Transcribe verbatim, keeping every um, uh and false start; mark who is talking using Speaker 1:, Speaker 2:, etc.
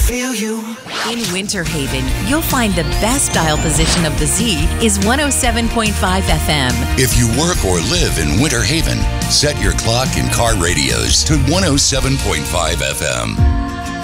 Speaker 1: feel you.
Speaker 2: In Winter Haven, you'll find the best dial position of the Z is one oh seven point five F M.
Speaker 3: If you work or live in Winter Haven, set your clock and car radios to one oh seven point five F M.